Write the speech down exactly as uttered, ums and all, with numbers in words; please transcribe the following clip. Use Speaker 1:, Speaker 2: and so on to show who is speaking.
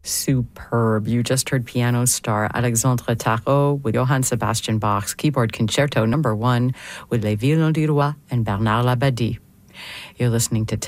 Speaker 1: Superb. You just heard piano star Alexandre Tarot with Johann Sebastian Bach's Keyboard Concerto number one with Les Violons du Roi and Bernard Labadie. You're listening to